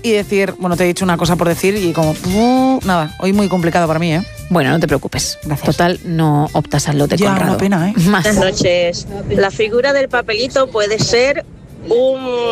y decir, bueno, te he dicho una cosa por decir y como, nada, hoy muy complicado para mí, ¿eh? Bueno, no te preocupes. Gracias. Total, no optas al lote, Ya, Conrado. una pena, ¿eh? Más. Buenas noches. La figura del papelito puede ser un